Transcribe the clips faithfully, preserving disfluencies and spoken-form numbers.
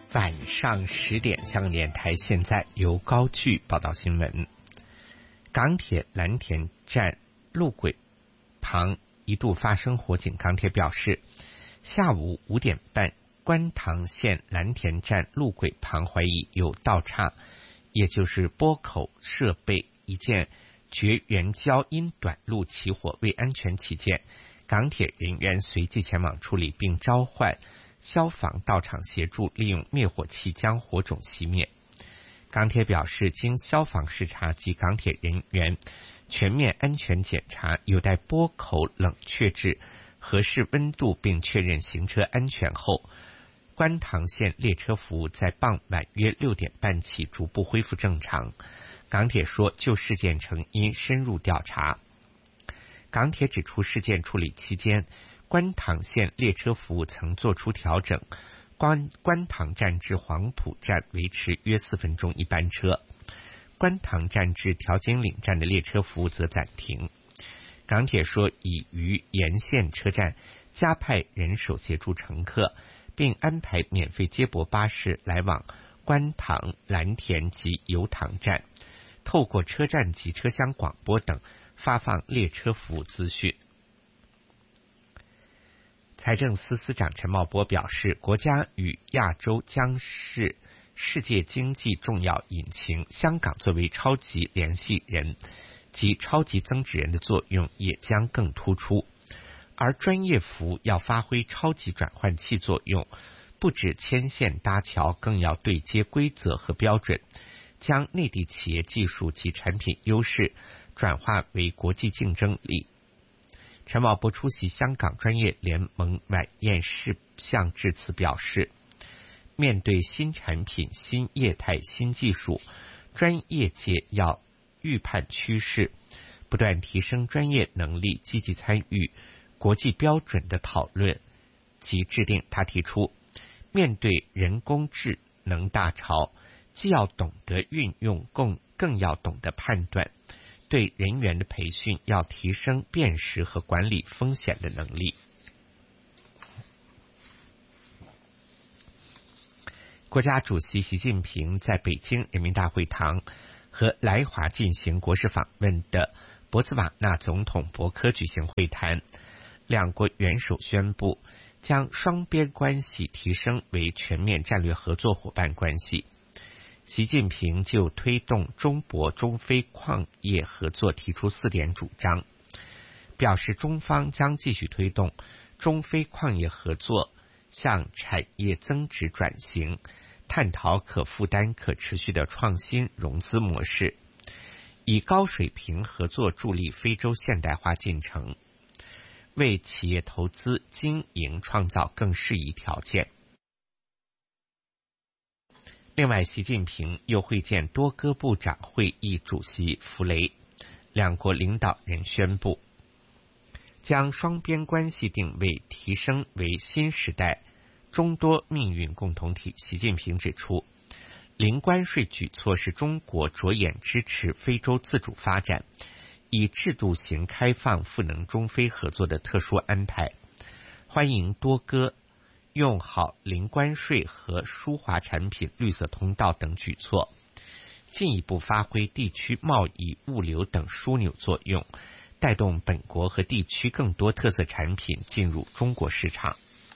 晚上十点，香港电台现在由高炬报道新闻。港铁蓝田站路轨旁一度发生火警，港铁表示，下午五点半，观塘线蓝田站路轨旁怀疑有道岔，也就是拨口设备一件绝缘胶因短路起火，为安全起见，港铁人员随即前往处理，并召唤消防到场协助，利用灭火器将火种熄灭。港铁表示，经消防视察及港铁人员全面安全检查，有待拨口冷却至合适温度并确认行车安全后，观塘线列车服务在傍晚约六点半起逐步恢复正常。港铁说，就事件成因深入调查。港铁指出，事件处理期间，观塘线列车服务曾作出调整，观观塘站至黄埔站维持约四分钟一班车，观塘站至调景岭站的列车服务则暂停。港铁说，已于沿线车站加派人手协助乘客，并安排免费接驳巴士来往观塘、蓝田及油塘站，透过车站及车厢广播等发放列车服务资讯。财政司司长陈茂波表示，国家与亚洲将是世界经济重要引擎，香港作为超级联系人及超级增值人的作用也将更突出，而专业服务要发挥超级转换器作用，不止牵线搭桥，更要对接规则和标准，将内地企业技术及产品优势转化为国际竞争力。陈茂波出席香港专业联盟晚宴事项致辞表示，面对新产品、新业态、新技术，专业界要预判趋势，不断提升专业能力，积极参与国际标准的讨论及制定。他提出，面对人工智能大潮，既要懂得运用，更更要懂得判断。对人员的培训要提升辨识和管理风险的能力。国家主席习近平在北京人民大会堂和来华进行国事访问的博茨瓦纳总统博科举行会谈，两国元首宣布将双边关系提升为全面战略合作伙伴关系。习近平就推动中博中非矿业合作提出四点主张，表示中方将继续推动中非矿业合作向产业增值转型，探讨可负担可持续的创新融资模式，以高水平合作助力非洲现代化进程，为企业投资经营创造更适宜条件。另外，习近平又会见多哥部长会议主席弗雷，两国领导人宣布将双边关系定位提升为新时代中多命运共同体。习近平指出，零关税举措是中国着眼支持非洲自主发展，以制度型开放赋能中非合作的特殊安排，欢迎多哥用好零关税和输华产品绿色通道等举措，进一步发挥地区贸易、物流等枢纽作用，带动本国和地区更多特色产品进入中国市场。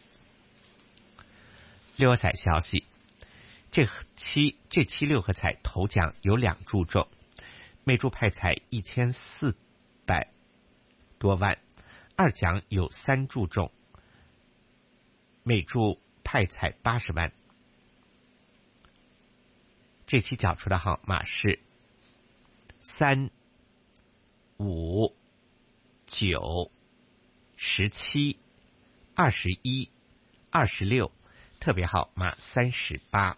六合彩消息，这期这期六合彩头奖有两注中，每注派彩一千四百多万，二奖有三注中，每注派彩八十万。这期缴出的号码是三、五、九、十七、二十一、二十六，特别号码三十八。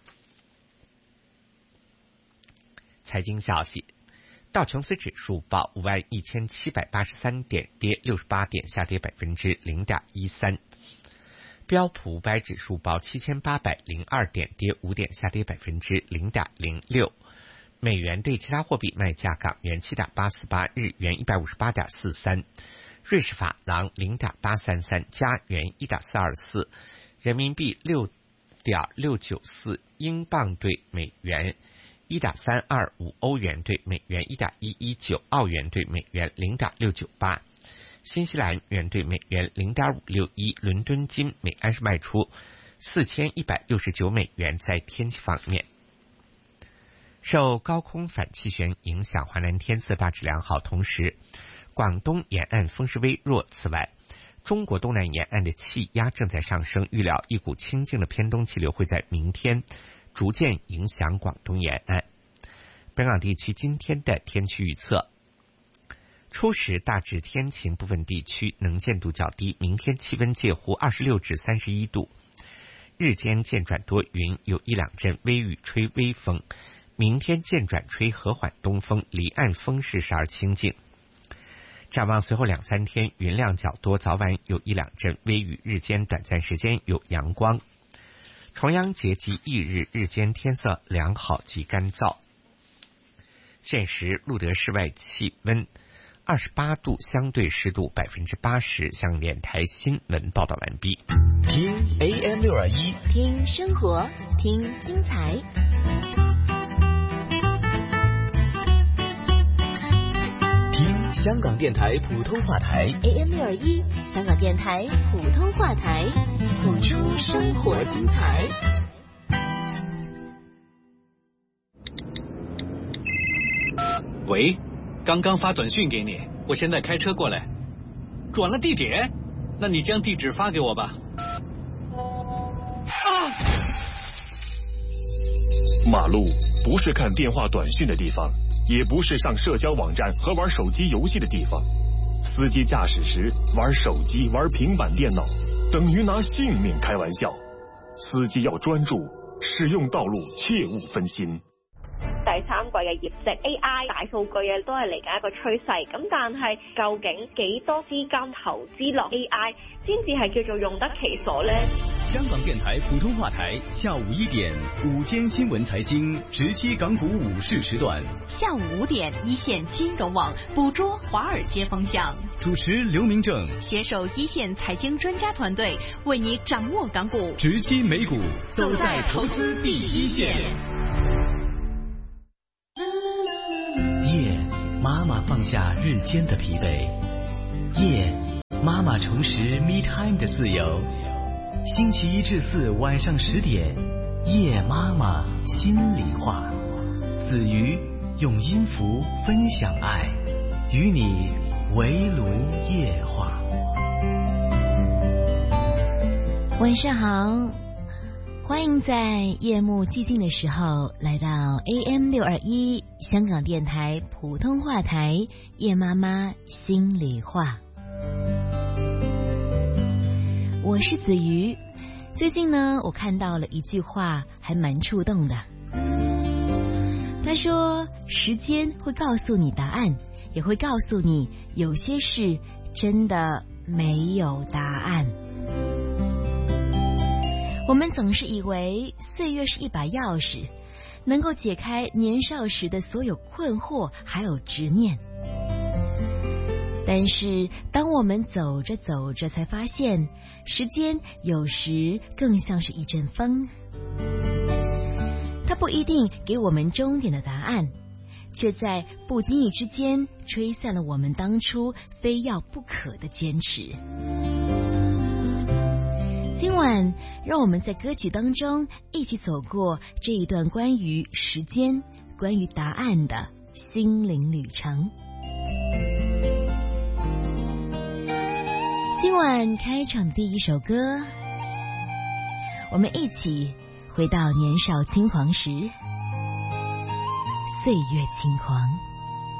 财经消息，道琼斯指数报五万一千七百八十三点，跌六十八点，下跌百分之零点一三。标普五百指数报七千八百零二点，跌五点，下跌百分之零点零六。美元对其他货币卖价：港元七点八四八，日元一百五十八点四三，瑞士法郎零点八三三，加元一点四二四，人民币六点六九四英镑兑美元，一点三二五欧元兑美元，一点一一九澳元兑美元，零点六九八新西兰元兑美元，零点五六一。伦敦金每安士卖出四千一百六十九美元。在天气方面，受高空反气旋影响，华南天色大致良好，同时广东沿岸风势微弱。此外，中国东南沿岸的气压正在上升，预料一股清劲的偏东气流会在明天逐渐影响广东沿岸。本港地区今天的天气预测：初时大致天晴，部分地区能见度较低，明天气温介乎二十六至三十一度，日间渐转多云，有一两阵微雨，吹微风。明天渐转吹和缓东风，离岸风势时而清劲。展望随后两三天，云量较多，早晚有一两阵微雨，日间短暂时间有阳光。重阳节及翌日，日间天色良好及干燥。现时录得室外气温二十八度，相对湿度百分之八十。香港电台新闻报道完毕。 听 A M 六二一， 听生活，听精彩。 听香港电台普通话台 A M 六二一，香港电台普通话台，谱出生活精彩。 喂，刚刚发短信给你，我现在开车过来。转了地点？那你将地址发给我吧。啊！ 马路不是看电话短讯的地方，也不是上社交网站和玩手机游戏的地方。司机驾驶时玩手机、玩平板电脑，等于拿性命开玩笑。司機要專注，使用道路切勿分心。 第三季嘅業績 A I 大數據啊，都係嚟緊一個趨勢。咁但係究竟幾多資金投資落 A I 先至係叫做用得其所呢？ 香港電台普通話台下午一點午間新聞財經直擊港股午市時段， 下午五點一線金融網捕捉華爾街風向， 主持劉明正攜手一線財經專家團隊，為你掌握港股， 直擊美股， 走在投資第一線。 夜，媽媽放下日間的疲憊，夜，媽媽重拾 me time 的自由。星期一至四晚上十點，夜媽媽心裡話，子瑜用音符分享愛，與你圍爐夜話。 晚上好，歡迎在夜幕寂靜的時候來到 A M 六二一香港電台普通話台，夜媽媽心裡話。我是子瑜。最近呢，我看到了一句話還蠻觸動的。他說，時間會告訴你答案，也會告訴你有些事真的沒有答案。我們總是以為歲月是一把鑰匙，能夠解開年少時的所有困惑還有執念。但是當我們走着走着才發現，時間有時更像是一陣風，它不一定給我們終點的答案，卻在不經意之間吹散了我們當初非要不可的堅持。今晚讓我們在歌曲當中一起走過這一段關於時間、關於答案的心靈旅程。今晚開場第一首歌，我們一起回到年少輕狂時，歲月輕狂。